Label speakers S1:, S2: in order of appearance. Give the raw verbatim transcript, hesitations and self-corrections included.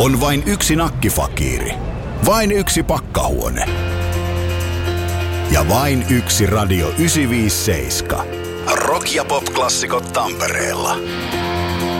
S1: On vain yksi nakkifakiiri, vain yksi pakkahuone ja vain yksi Radio yhdeksänsataaviisikymmentäseitsemän. Rock- ja pop-klassikot Tampereella.